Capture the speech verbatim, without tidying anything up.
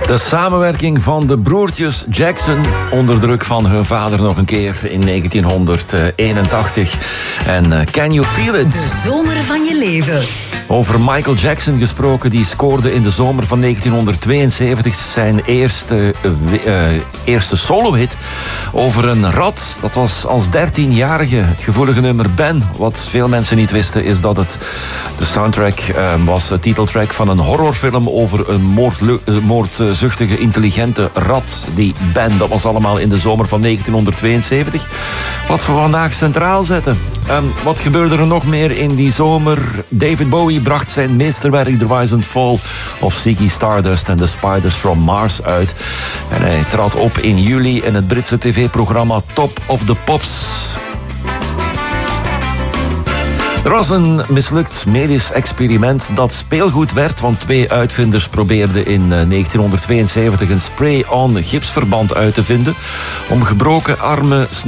De samenwerking van de broertjes Jackson onder druk van hun vader nog een keer in negentienhonderdeenentachtig. En uh, Can You Feel It? De zomer van je leven. Over Michael Jackson gesproken, die scoorde in de zomer van negentienhonderdtweeënzeventig zijn eerste, uh, eerste solo-hit over een rat. Dat was als dertienjarige het gevoelige nummer Ben. Wat veel mensen niet wisten is dat het de soundtrack uh, was, de titeltrack van een horrorfilm over een moordlu- uh, moordzuchtige, intelligente rat. Die Ben, dat was allemaal in de zomer van negentienhonderdtweeënzeventig. Wat we vandaag centraal zetten. Um, wat gebeurde er nog meer in die zomer? David Bowie bracht zijn meesterwerk The Rise and Fall of Ziggy Stardust and the Spiders from Mars uit. En hij trad op in juli in het Britse tv-programma Top of the Pops. Er was een mislukt medisch experiment dat speelgoed werd, want twee uitvinders probeerden in negentienhonderdtweeënzeventig een spray-on gipsverband uit te vinden om gebroken armen